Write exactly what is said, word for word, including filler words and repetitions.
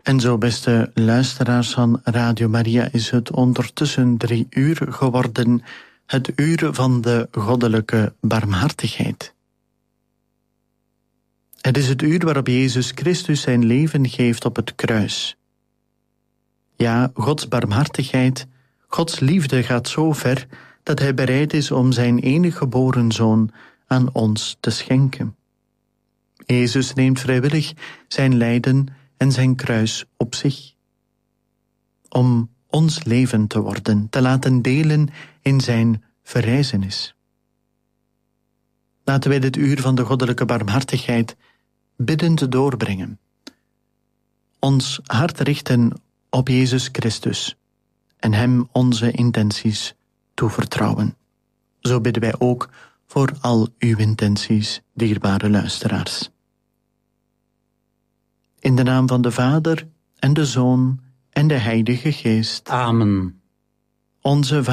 En zo, beste luisteraars van Radio Maria, is het ondertussen drie uur geworden, het uur van de goddelijke barmhartigheid. Het is het uur waarop Jezus Christus zijn leven geeft op het kruis. Ja, Gods barmhartigheid, Gods liefde gaat zo ver dat hij bereid is om zijn enige geboren zoon aan ons te schenken. Jezus neemt vrijwillig zijn lijden en zijn kruis op zich, om ons leven te worden, te laten delen in zijn verrijzenis. Laten wij dit uur van de goddelijke barmhartigheid biddend doorbrengen. Ons hart richten op Jezus Christus en hem onze intenties toevertrouwen. Zo bidden wij ook voor al uw intenties, dierbare luisteraars. In de naam van de Vader en de Zoon en de Heilige Geest. Amen. Onze